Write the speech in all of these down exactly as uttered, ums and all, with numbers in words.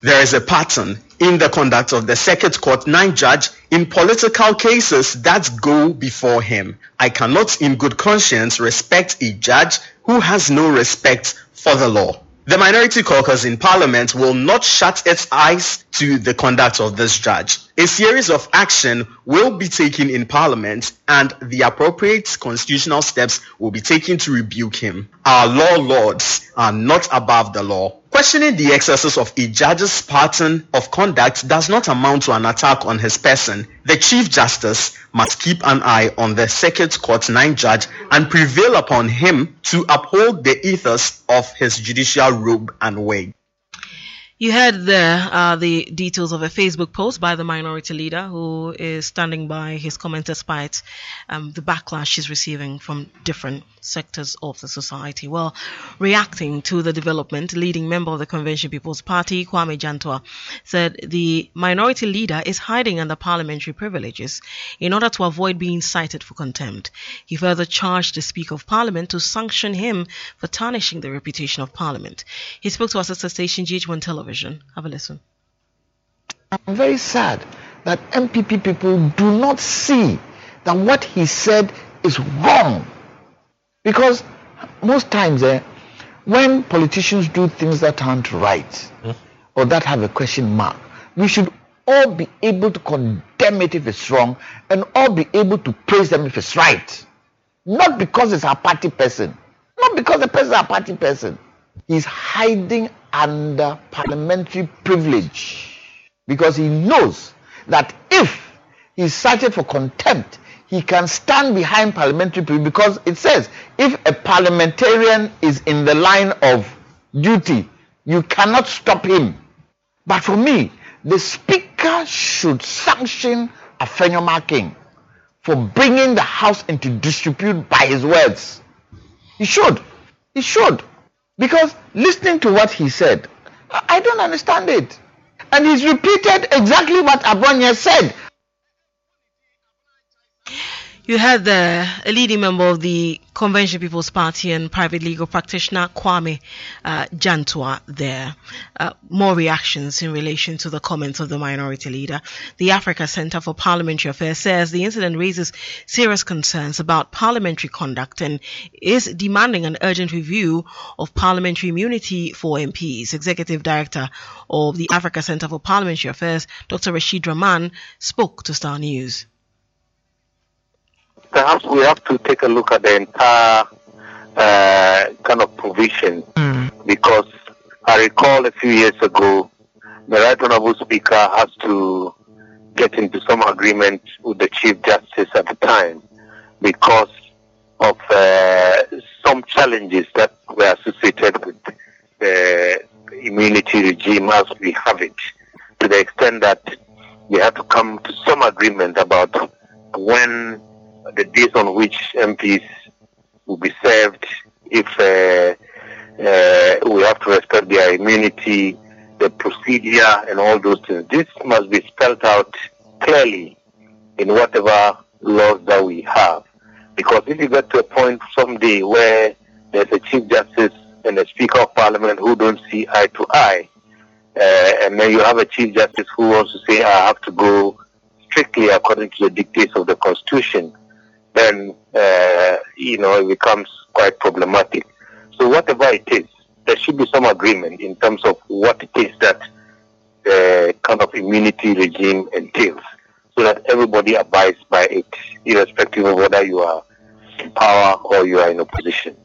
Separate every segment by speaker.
Speaker 1: There is a pattern in the conduct of the Circuit Court nine judge in political cases that go before him. I cannot in good conscience respect a judge who has no respect for the law. The Minority Caucus in Parliament will not shut its eyes to the conduct of this judge. A series of action will be taken in Parliament and the appropriate constitutional steps will be taken to rebuke him. Our law lords are not above the law. Questioning the excesses of a judge's pattern of conduct does not amount to an attack on his person. The Chief Justice must keep an eye on the Circuit Court nine judge and prevail upon him to uphold the ethos of his judicial robe and wig.
Speaker 2: You heard there uh, the details of a Facebook post by the minority leader who is standing by his comment despite um, the backlash he's receiving from different sectors of the society. Well, reacting to the development, leading member of the Convention People's Party, Kwame Jantua, said the minority leader is hiding under parliamentary privileges in order to avoid being cited for contempt. He further charged the Speaker of Parliament to sanction him for tarnishing the reputation of Parliament. He spoke to our sister station G H one Television. Have a listen.
Speaker 3: I'm very sad that M P P people do not see that what he said is wrong. Because most times eh, when politicians do things that aren't right mm. or that have a question mark, we should all be able to condemn it if it's wrong and all be able to praise them if it's right. Not because it's our party person. Not because the person is our party person. He's hiding under parliamentary privilege because he knows that if he's cited for contempt, he can stand behind parliamentary privilege because it says if a parliamentarian is in the line of duty, you cannot stop him. But for me, the Speaker should sanction Afenyo King for bringing the House into disrepute by his words. He should. He should. Because listening to what he said, I don't understand it. And he's repeated exactly what Abonye said.
Speaker 2: You had the a leading member of the Convention People's Party and private legal practitioner Kwame uh, Jantua there. Uh, more reactions in relation to the comments of the minority leader. The Africa Center for Parliamentary Affairs says the incident raises serious concerns about parliamentary conduct and is demanding an urgent review of parliamentary immunity for M Ps. Executive Director of the Africa Center for Parliamentary Affairs, Doctor Rashid Rahman, spoke to Star News.
Speaker 4: Perhaps we have to take a look at the entire uh, kind of provision mm. because I recall a few years ago, the Right Honourable Speaker has to get into some agreement with the Chief Justice at the time because of uh, some challenges that were associated with the immunity regime as we have it, to the extent that we had to come to some agreement about when the days on which M Ps will be served, if uh, uh, we have to respect their immunity, the procedure and all those things. This must be spelled out clearly in whatever laws that we have. Because if you get to a point someday where there's a Chief Justice and a Speaker of Parliament who don't see eye to eye, uh, and then you have a Chief Justice who wants to say, I have to go strictly according to the dictates of the Constitution, then, uh, you know, it becomes quite problematic. So whatever it is, there should be some agreement in terms of what it is that the kind of immunity regime entails, so that everybody abides by it, irrespective of whether you are in power or you are in opposition.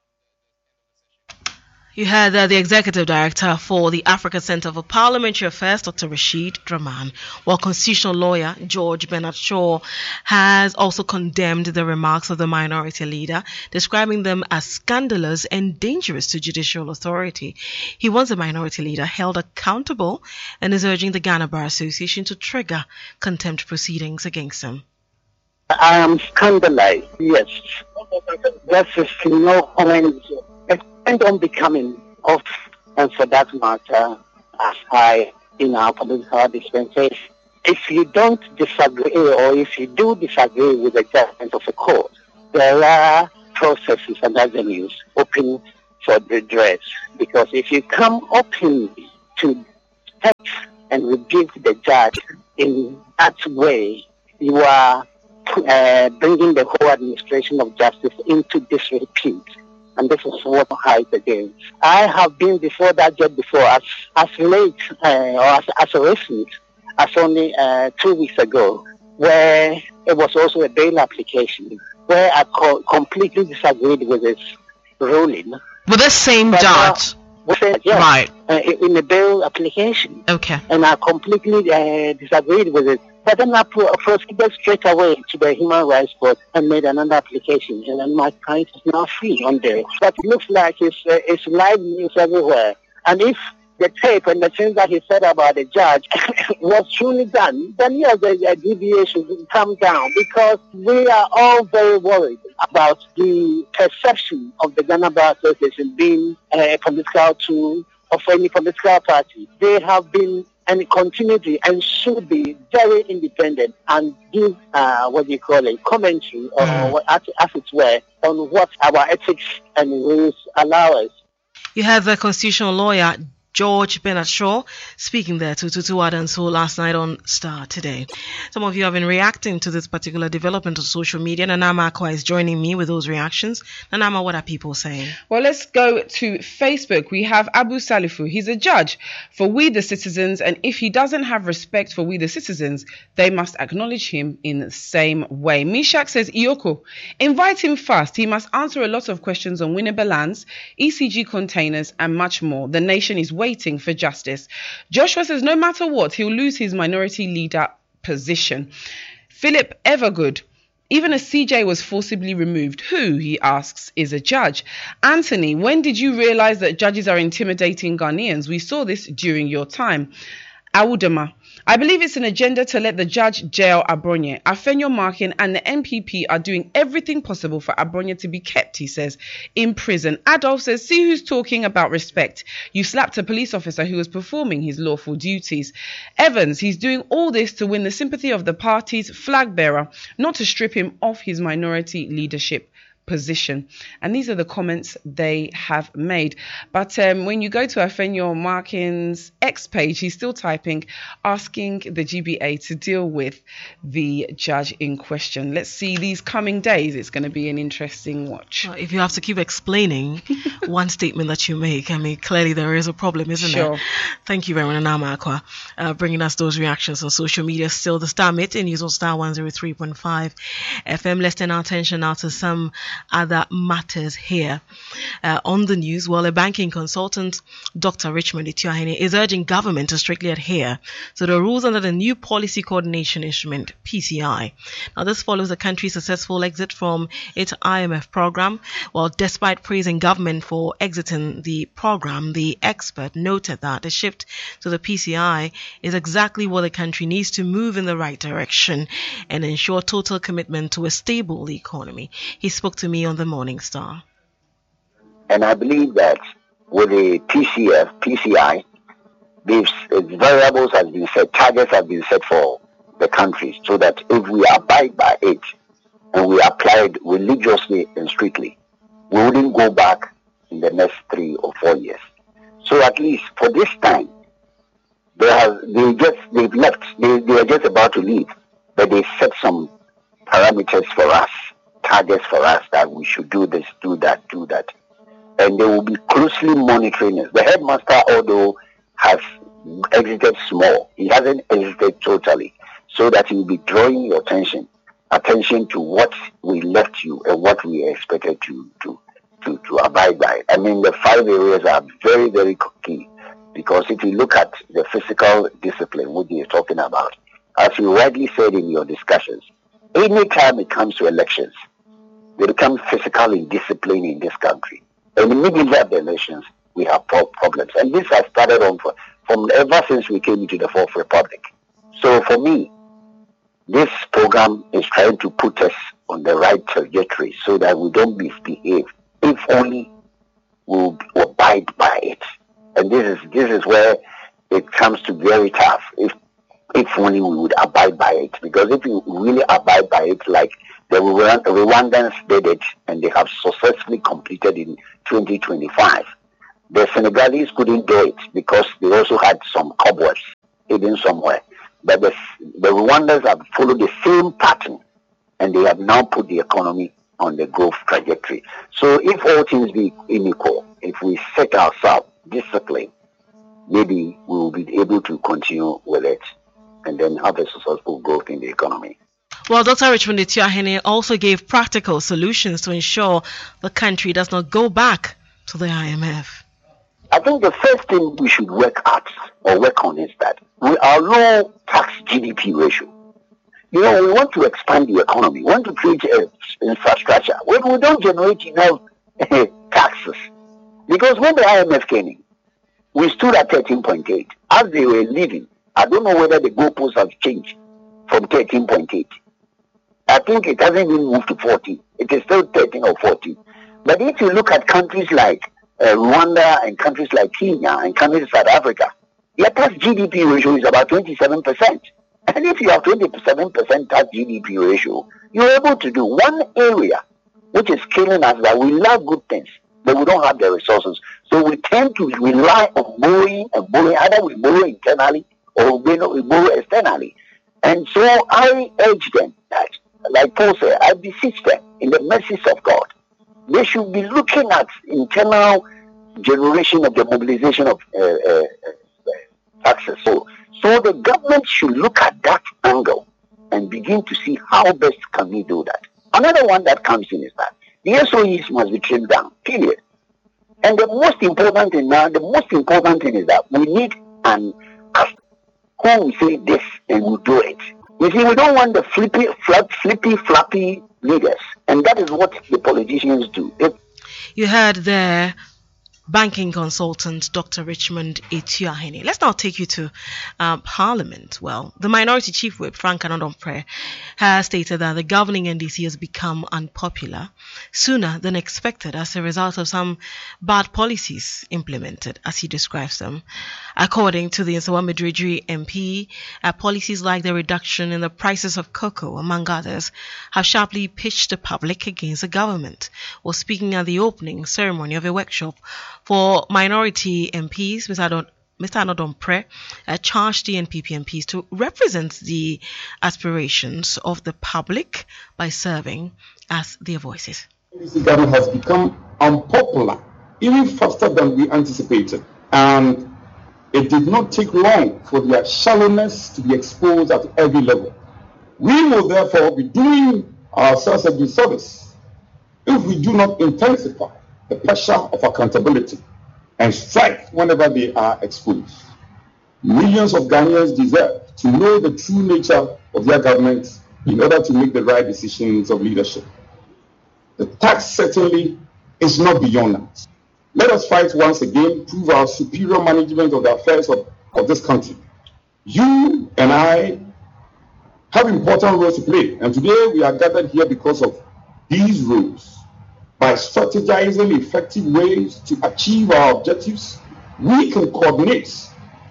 Speaker 2: You had uh, the Executive Director for the Africa Center for Parliamentary Affairs, Doctor Rashid Rahman, while constitutional lawyer George Bernard Shaw has also condemned the remarks of the minority leader, describing them as scandalous and dangerous to judicial authority. He wants the minority leader held accountable and is urging the Ghana Bar Association to trigger contempt proceedings against him.
Speaker 5: I am scandalized, yes. That is no comment. And on becoming of, and for that matter, as I in our political dispensation, if you don't disagree or if you do disagree with the judgment of the court, there are processes and avenues open for redress. Because if you come open to and rebuke the judge in that way, you are uh, bringing the whole administration of justice into disrepute. And this is what I fight against. I have been before that judge before, as as late uh, or as, as recent as only uh, two weeks ago, where it was also a bail application, where I co- completely disagreed with his ruling.
Speaker 2: With the same but, judge?
Speaker 5: Uh, with the, yes,
Speaker 2: right.
Speaker 5: Uh, in a bail application.
Speaker 2: Okay.
Speaker 5: And I completely uh, disagreed with it. But then I pro- proceeded straight away to the Human Rights Court and made another application. And then my client is now free on bail. But it looks like it's, uh, it's live news everywhere. And if the tape and the things that he said about the judge was truly done, then yes, the, the D B A should come down, because we are all very worried about the perception of the Ghana Bar Association being a political tool of any political party. They have been and continue and should be very independent and give uh, what do you call it, commentary or mm. what, as, as it were, on what our ethics and rules allow us.
Speaker 2: You have the constitutional lawyer George Bernard Shaw speaking there to Tutu Adanso last night on Star Today. Some of you have been reacting to this particular development on social media. Nanama Akwa is joining me with those reactions. Nanama, what are people saying?
Speaker 6: Well, let's go to Facebook. We have Abu Salifu. He's a judge for we the citizens, and if he doesn't have respect for we the citizens, they must acknowledge him in the same way. Mishak says, Iyoko, invite him fast. He must answer a lot of questions on winnable lands, E C G containers, and much more. The nation is waiting for justice. Joshua says no matter what, he'll lose his minority leader position. Philip Evergood, even a C J was forcibly removed. Who, he asks, is a judge? Anthony, when did you realize that judges are intimidating Ghanaians? We saw this during your time. Awudama, I believe it's an agenda to let the judge jail Abronye. Afenyo Markin and the N P P are doing everything possible for Abronye to be kept, he says, in prison. Adolf says, see who's talking about respect. You slapped a police officer who was performing his lawful duties. Evans, he's doing all this to win the sympathy of the party's flag bearer, not to strip him off his minority leadership position. And these are the comments they have made. But um, when you go to Afenyo Markin's X page, he's still typing, asking the G B A to deal with the judge in question. Let's see these coming days. It's going to be an interesting watch.
Speaker 2: Well, if you have to keep explaining one statement that you make, I mean, clearly there is a problem, isn't
Speaker 6: sure.
Speaker 2: there? Thank you very much, Nanama Akwa, uh, bringing us those reactions on social media. Still the Star meeting news on Star one oh three point five F M. Let's turn our attention now to some other matters here. Uh, on the news, well, a banking consultant, Doctor Richmond Ituahene, is urging government to strictly adhere to the rules under the new Policy Coordination Instrument, P C I. Now, this follows the country's successful exit from its I M F program. Well, despite praising government for exiting the program, the expert noted that the shift to the P C I is exactly what the country needs to move in the right direction and ensure total commitment to a stable economy. He spoke to me on the Morning Star.
Speaker 7: And I believe that with the P C F, P C I, these variables have been set, targets have been set for the country, so that if we abide by it and we apply it religiously and strictly, we wouldn't go back in the next three or four years. So at least for this time, they have they just they've left. They they are just about to leave, but they set some parameters for us, targets for us, that we should do this, do that, do that. And they will be closely monitoring us. The headmaster, although has exited small, he hasn't exited totally, so that he will be drawing your attention, attention to what we left you and what we expected you to, to, to abide by. I mean, the five areas are very, very key, because if you look at the physical discipline, what you're talking about, as you rightly said in your discussions, anytime it comes to elections, they become physical and disciplined in this country. And immediately after the elections, we have pro- problems. And this has started on for, from ever since we came into the Fourth Republic. So for me, this program is trying to put us on the right trajectory so that we don't misbehave, if only we'll abide by it. And this is this is where it comes to very tough, if if only we would abide by it. Because if you really abide by it, like the Rwandans did it, and they have successfully completed in twenty twenty-five. The Senegalese couldn't do it because they also had some cobwebs hidden somewhere. But the, the Rwandans have followed the same pattern, and they have now put the economy on the growth trajectory. So if all things be unequal, if we set ourselves discipline, maybe we will be able to continue with it and then have a successful growth in the economy.
Speaker 2: Well, Doctor Richmond Etuahene also gave practical solutions to ensure the country does not go back to the I M F.
Speaker 7: I think the first thing we should work at or work on is that we are low tax G D P ratio. You know, we want to expand the economy, we want to create uh, infrastructure. When we don't generate enough uh, taxes, because when the I M F came in, we stood at thirteen point eight. As they were leaving, I don't know whether the goalposts have changed from thirteen point eight. I think it hasn't even moved to fourteen. It is still thirteen or fourteen. But if you look at countries like uh, Rwanda and countries like Kenya and countries like South Africa, their tax G D P ratio is about twenty-seven percent. And if you have twenty-seven percent tax G D P ratio, you're able to do one area which is killing us, that we love good things, but we don't have the resources. So we tend to rely on borrowing and borrowing. Either we borrow internally or we borrow externally. And so I urge them that, like Paul said, I beseech them in the mercies of God, they should be looking at internal generation of the mobilization of uh, uh, taxes. So, so the government should look at that angle and begin to see how best can we do that. Another one that comes in is that the S O Es must be trimmed down, period. And the most important thing now, the most important thing is that we need an actor who will say this and will do it. You see, we don't want the flippy, flap, flippy, flappy leaders, and that is what the politicians do. They
Speaker 2: You heard there banking consultant Doctor Richmond Etuahene. Let's now take you to uh, Parliament. Well, the Minority Chief Whip, Frank Anadom-Preh, has stated that the governing N D C has become unpopular sooner than expected as a result of some bad policies implemented, as he describes them. According to the Nsawam Medjugorje M P, uh, policies like the reduction in the prices of cocoa, among others, have sharply pitched the public against the government. While speaking at the opening ceremony of a workshop for minority M Ps, Mister Adon, Mister Anadom-Preh uh, charged the N P P M Ps to represent the aspirations of the public by serving as their voices.
Speaker 8: This government has become unpopular even faster than we anticipated, and it did not take long for their shallowness to be exposed at every level. We will therefore be doing ourselves a disservice if we do not intensify the pressure of accountability and strike whenever they are exposed. Millions of Ghanaians deserve to know the true nature of their government in order to make the right decisions of leadership. The tax certainly is not beyond that. Let us fight once again, prove our superior management of the affairs of, of this country. You and I have important roles to play, and today we are gathered here because of these roles. By strategizing effective ways to achieve our objectives, we can coordinate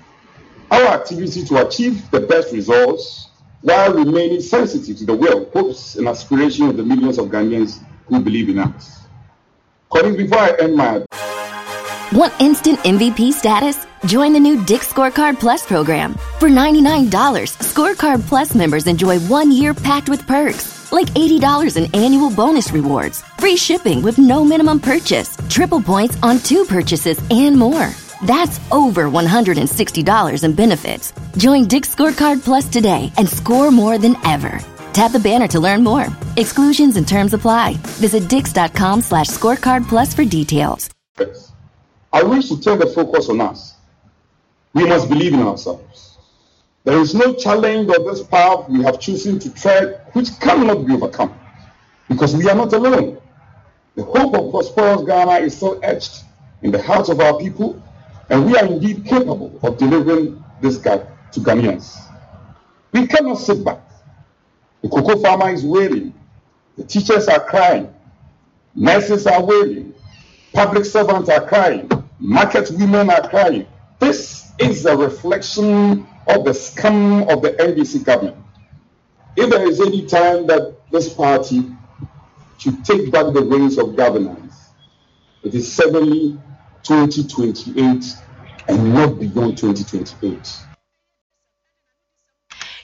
Speaker 8: our activity to achieve the best results while remaining sensitive to the will, hopes, and aspirations of the millions of Ghanaians who believe in us. Colleagues, before I end my...
Speaker 9: Want instant M V P status? Join the new Dick Scorecard Plus program. For ninety-nine dollars, Scorecard Plus members enjoy one year packed with perks, like eighty dollars in annual bonus rewards, free shipping with no minimum purchase, triple points on two purchases, and more. That's over one hundred sixty dollars in benefits. Join Dick Scorecard Plus today and score more than ever. Tap the banner to learn more. Exclusions and terms apply. Visit dix.com slash scorecard plus for details.
Speaker 8: I wish to turn the focus on us. We must believe in ourselves. There is no challenge of this path we have chosen to tread which cannot be overcome, because we are not alone. The hope of prosperous Ghana is still etched in the hearts of our people, and we are indeed capable of delivering this to Ghanaians. We cannot sit back. The cocoa farmer is wailing. The teachers are crying. Nurses are wailing. Public servants are crying. Market women are crying. This is a reflection of the scum of the N D C government. If there is any time that this party should take back the reins of governance, it is certainly twenty twenty-eight and not beyond twenty twenty-eight.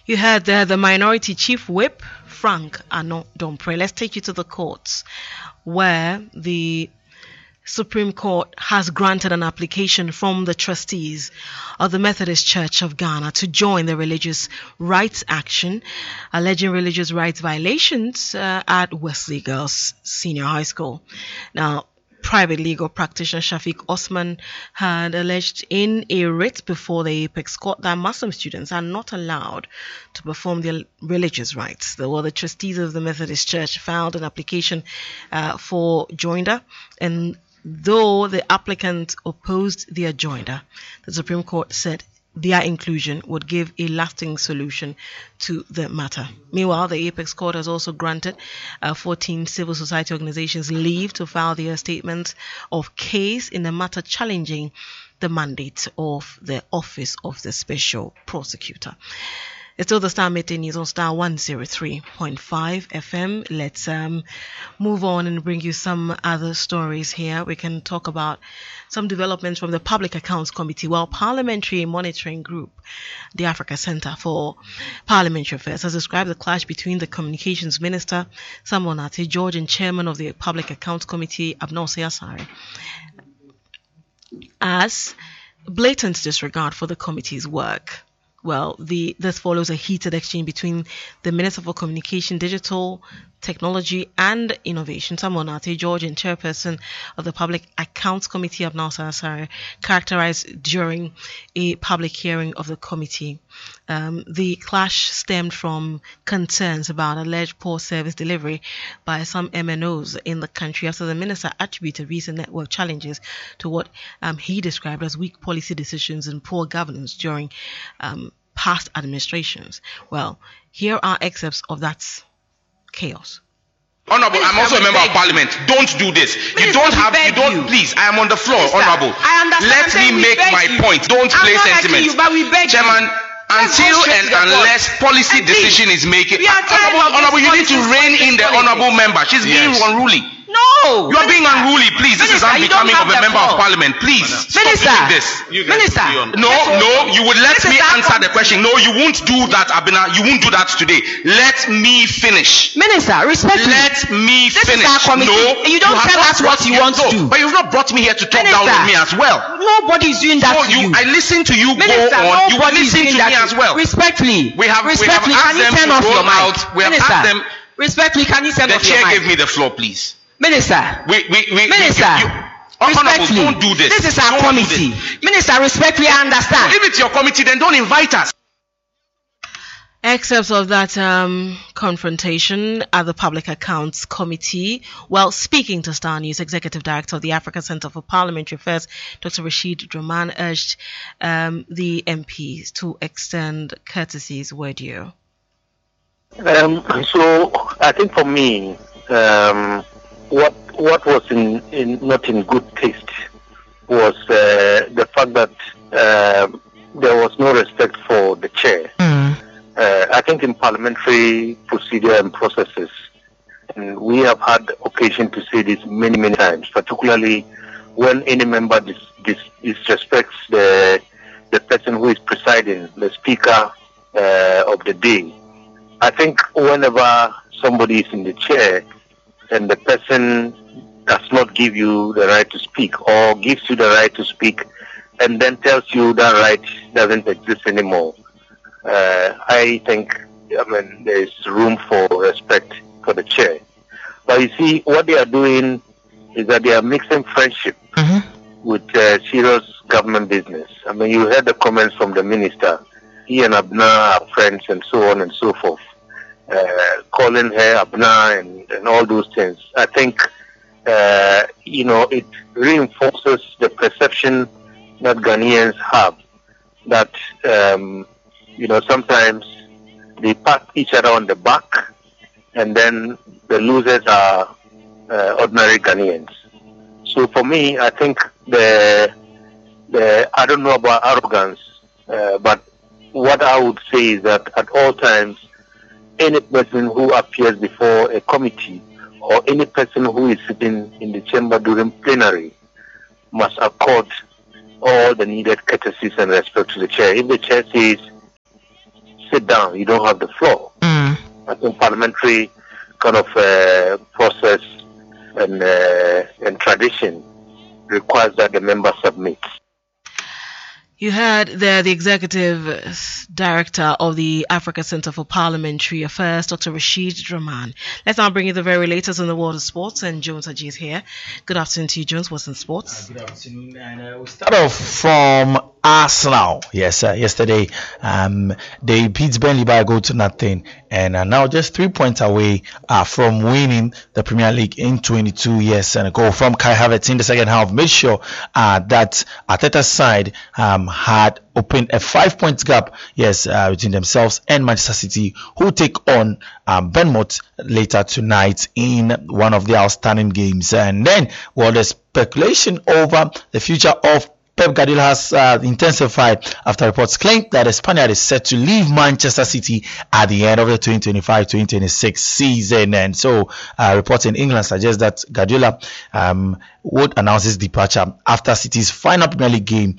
Speaker 2: You heard there the Minority Chief Whip, Frank Ano Dompre. Let's take you to the courts, where the Supreme Court has granted an application from the trustees of the Methodist Church of Ghana to join the religious rights action alleging religious rights violations uh, at Wesley Girls Senior High School. Now, private legal practitioner Shafiq Osman had alleged in a writ before the Apex Court that Muslim students are not allowed to perform their religious rites. The, well, the trustees of the Methodist Church filed an application uh, for joinder, and though the applicant opposed their joinder, the Supreme Court said their inclusion would give a lasting solution to the matter. Meanwhile, the Apex Court has also granted uh, fourteen civil society organizations leave to file their statements of case in the matter challenging the mandate of the Office of the Special Prosecutor. It's still the Star Midday News on Star one oh three point five F M. Let's um, move on and bring you some other stories here. We can talk about some developments from the Public Accounts Committee. Well, Parliamentary Monitoring Group, the Africa Center for Parliamentary Affairs, has described the clash between the Communications Minister, Samuel Nartey George, and Chairman of the Public Accounts Committee, Abnosi Asare, as blatant disregard for the committee's work. Well, the this follows a heated exchange between the Minister for Communication, Digital Technology and Innovation, Samuel Nartey George, and Chairperson of the Public Accounts Committee, Abnosi Asare, characterized during a public hearing of the committee. Um, the clash stemmed from concerns about alleged poor service delivery by some M N Os in the country after the minister attributed recent network challenges to what um, he described as weak policy decisions and poor governance during um, past administrations. Well, here are excerpts of that chaos.
Speaker 10: Honorable, I'm also a member of parliament. Don't do this.
Speaker 11: Minister,
Speaker 10: you don't have, you don't,
Speaker 11: you.
Speaker 10: please, I am on the floor,
Speaker 11: Minister,
Speaker 10: Honorable.
Speaker 11: I understand.
Speaker 10: Let me make my
Speaker 11: you.
Speaker 10: point. Don't
Speaker 11: I'm
Speaker 10: play
Speaker 11: not
Speaker 10: sentiment.
Speaker 11: You, but we beg
Speaker 10: Chairman,
Speaker 11: you.
Speaker 10: until and unless policy
Speaker 11: and
Speaker 10: decision is making,
Speaker 11: we are
Speaker 10: Honorable, Honorable, you need to rein in the Honorable member. She's
Speaker 11: yes.
Speaker 10: being unruly.
Speaker 11: No.
Speaker 10: You are being unruly, please. This
Speaker 11: Minister,
Speaker 10: is unbecoming of a member floor. of parliament. Please, stop
Speaker 11: Minister,
Speaker 10: doing this.
Speaker 11: Minister,
Speaker 10: no, no, you would let me answer the question. No, you won't do that, Abina. You won't do that today. Let me finish.
Speaker 11: Minister, respectfully.
Speaker 10: Let me
Speaker 11: this
Speaker 10: finish.
Speaker 11: Is our committee.
Speaker 10: No,
Speaker 11: you don't you tell us what you want to do.
Speaker 10: But you've not brought me here to talk
Speaker 11: Minister,
Speaker 10: down with me as well.
Speaker 11: Nobody is doing that
Speaker 10: so
Speaker 11: to
Speaker 10: you.
Speaker 11: you.
Speaker 10: I listen to you
Speaker 11: Minister,
Speaker 10: go on. You listen to me
Speaker 11: as
Speaker 10: well.
Speaker 11: Respectfully.
Speaker 10: We have,
Speaker 11: respectfully,
Speaker 10: we have asked
Speaker 11: can you turn
Speaker 10: them
Speaker 11: off
Speaker 10: to
Speaker 11: your
Speaker 10: roll
Speaker 11: mic?
Speaker 10: out. We have
Speaker 11: Minister,
Speaker 10: asked them.
Speaker 11: Respectfully, can you turn
Speaker 10: the
Speaker 11: off your mic?
Speaker 10: The chair gave me the floor, please.
Speaker 11: Minister.
Speaker 10: We, we, we,
Speaker 11: Minister.
Speaker 10: We, you, Honorable, don't do this.
Speaker 11: This is our
Speaker 10: don't
Speaker 11: committee. Minister, respectfully, I understand.
Speaker 10: So if it's your committee, then don't invite us.
Speaker 2: Excerpts of that um, confrontation at the Public Accounts Committee. Well, speaking to Star News, Executive Director of the Africa Center for Parliamentary Affairs, Doctor Rashid Draman, urged um, the M Ps to extend courtesies. Where do you?
Speaker 4: Um, so I think for me, um, what what was in, in not in good taste was uh, the fact that uh, there was no respect for the chair.
Speaker 11: Mm.
Speaker 4: Uh, I think in parliamentary procedure and processes, and we have had occasion to say this many, many times, particularly when any member dis, dis, disrespects the the person who is presiding, the speaker uh, of the day. I think whenever somebody is in the chair and the person does not give you the right to speak or gives you the right to speak and then tells you that right doesn't exist anymore, uh, I think I mean there is room for respect for the chair. But you see, what they are doing is that they are mixing friendship
Speaker 11: mm-hmm.
Speaker 4: with uh, serious government business. I mean, you heard the comments from the minister. He and Abna are friends and so on and so forth. Uh, calling her Abna and, and all those things. I think, uh, you know, it reinforces the perception that Ghanaians have that, um, you know, sometimes they pat each other on the back and then the losers are uh, ordinary Ghanaians. So for me, I think the, the I don't know about arrogance, uh, but what I would say is that at all times, any person who appears before a committee or any person who is sitting in the chamber during plenary must accord all the needed courtesies and respect to the chair. If the chair says sit down. You don't have the floor.
Speaker 2: Mm.
Speaker 4: I think parliamentary kind of uh, process and uh, and tradition requires that the member submits.
Speaker 2: You heard there the executive director of the Africa Center for Parliamentary Affairs, Doctor Rashid Draman. Let's now bring you the very latest in the world of sports, and Jones Aji is here. Good afternoon to you, Jones. What's in sports?
Speaker 12: Uh, good afternoon, and uh, we'll start off from Arsenal. Yes, uh, yesterday um, they beat Burnley by a goal to nothing, and are now just three points away uh, from winning the Premier League in twenty-two years. And a goal from Kai Havertz in the second half made sure uh, that Arteta's side um, had opened a five-point gap, yes, uh, between themselves and Manchester City, who take on um, Bournemouth later tonight in one of the outstanding games. And then, well, the speculation over the future of Pep Guardiola has uh, intensified after reports claim that the Spaniard is set to leave Manchester City at the end of the twenty twenty-five twenty twenty-six season. And so uh, reports in England suggest that Guardiola um, would announce his departure after City's final Premier League game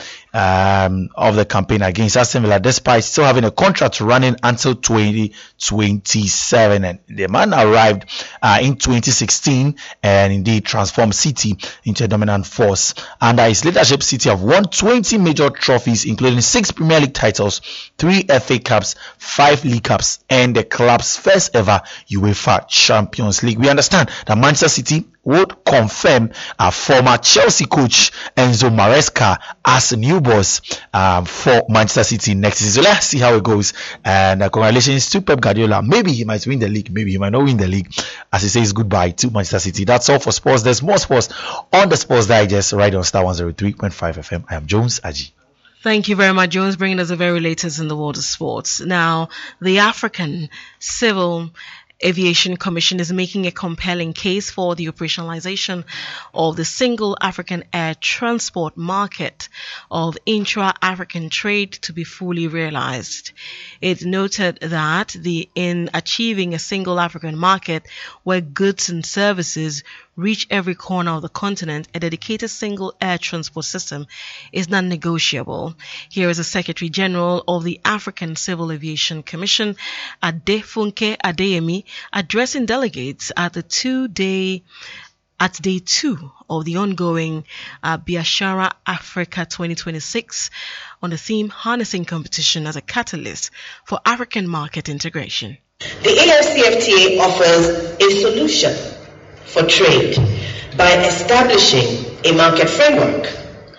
Speaker 12: um, of the campaign against Aston Villa, despite still having a contract running until twenty twenty-seven. And the man arrived uh, in twenty sixteen and indeed transformed City into a dominant force. Under his leadership, City have won twenty major trophies, including six Premier League titles, three F A Cups, five League Cups, and the club's first ever UEFA Champions League. We understand that Manchester City would confirm our former Chelsea coach Enzo Maresca as a new boss um, for Manchester City next season. So let's see how it goes. And uh, congratulations to Pep Guardiola. Maybe he might win the league, maybe he might not win the league, as he says goodbye to Manchester City. That's all for sports. There's more sports on the Sports Digest right on Star one oh three point five F M. I am Jones Aji.
Speaker 2: Thank you very much, Jones, bringing us the very latest in the world of sports. Now, the African Civil Aviation Commission is making a compelling case for the operationalization of the single African air transport market of intra-African trade to be fully realized. It noted that the in achieving a single African market where goods and services reach every corner of the continent, a dedicated single air transport system is non-negotiable. Here is the Secretary General of the African Civil Aviation Commission, Adefunke Adeyemi, addressing delegates at the two-day at day two of the ongoing uh, Biashara Africa twenty twenty-six on the theme Harnessing Competition as a Catalyst for African Market Integration.
Speaker 13: The A F C F T A offers a solution for trade by establishing a market framework,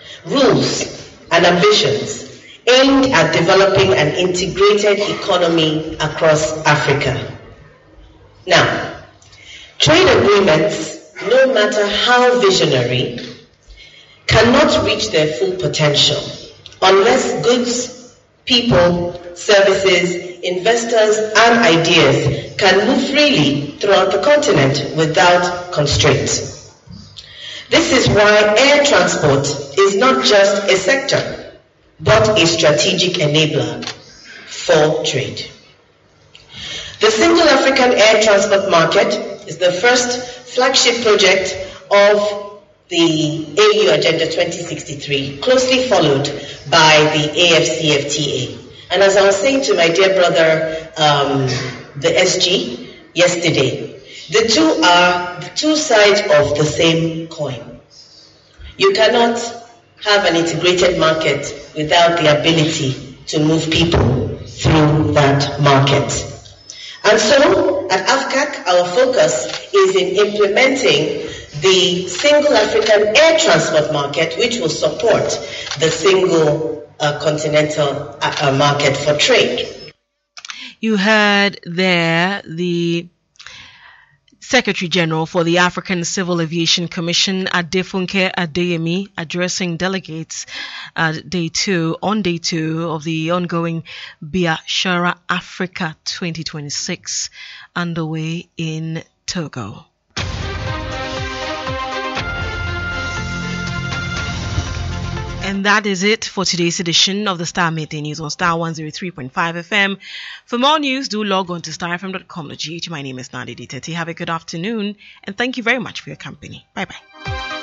Speaker 13: rules, and ambitions aimed at developing an integrated economy across Africa. Now, trade agreements, no matter how visionary, cannot reach their full potential unless goods, people, services, investors, and ideas can move freely throughout the continent without constraints. This is why air transport is not just a sector, but a strategic enabler for trade. The Single African Air Transport Market is the first flagship project of the A U Agenda twenty sixty-three, closely followed by the A F C F T A. And as I was saying to my dear brother, um, the S G, yesterday, the two are the two sides of the same coin. You cannot have an integrated market without the ability to move people through that market. And so, at A F C A C, our focus is in implementing the Single African Air Transport Market, which will support the single uh, continental uh, market for trade.
Speaker 2: You heard there the Secretary General for the African Civil Aviation Commission, Adefunke Adeyemi, addressing delegates at day two, on day two of the ongoing Biashara Africa twenty twenty-six underway in Togo. And that is it for today's edition of the Star Midday News on Star one oh three point five F M. For more news, do log on to star f m dot com dot g h. My name is Nadi Diteti. Have a good afternoon, and thank you very much for your company. Bye-bye.